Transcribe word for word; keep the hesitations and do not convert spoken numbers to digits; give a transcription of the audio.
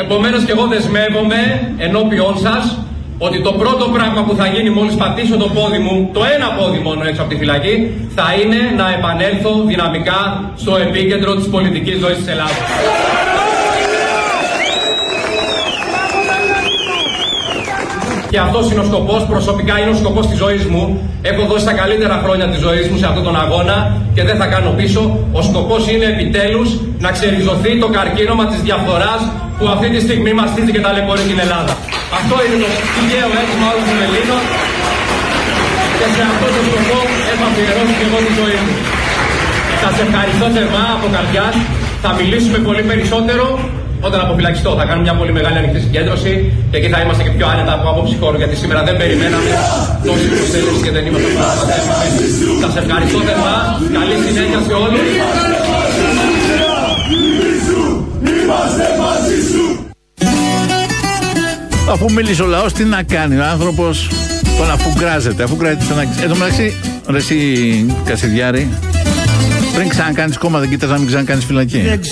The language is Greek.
Επομένως και εγώ δεσμεύομαι ενώπιόν σας ότι το πρώτο πράγμα που θα γίνει μόλις πατήσω το πόδι μου, το ένα πόδι μόνο έξω από τη φυλακή, θα είναι να επανέλθω δυναμικά στο επίκεντρο της πολιτικής ζωής της Ελλάδας. Και αυτός είναι ο σκοπός, προσωπικά είναι ο σκοπός της ζωής μου. Έχω δώσει τα καλύτερα χρόνια της ζωής μου σε αυτόν τον αγώνα και δεν θα κάνω πίσω. Ο σκοπός είναι επιτέλους να ξεριζωθεί το καρκίνωμα της διαφθοράς που αυτή τη στιγμή μαστίζει και ταλαιπωρεί την Ελλάδα. Αυτό είναι το τυχαίο αίτημα όλων των Ελλήνων και σε αυτό το σκοπό έχω αφιερώσει και εγώ τη ζωή μου. Σας ευχαριστώ θερμά από καρδιάς. Θα μιλήσουμε πολύ περισσότερο όταν αποφυλακιστώ. Θα κάνουμε μια πολύ μεγάλη ανοιχτή συγκέντρωση και εκεί θα είμαστε και πιο άνετα από άποψη χώρου, γιατί σήμερα δεν περιμέναμε τόση προσέλευση και δεν είμαστε προστατεύσιμοι. Σας ευχαριστώ θερμά. Καλή συνέχεια σε όλους. Είμαστε μαζί σου. Αφού μίλησε ο λαός, τι να κάνει ο άνθρωπος, τον αφουγκράζεται, αφουγκράζεται στον άκρη. Εν τω μεταξύ, ρε εσύ Κασιδιάρη, πριν ξανακάνεις κόμμα δεν κοίτας να μην ξανακάνεις φυλακή.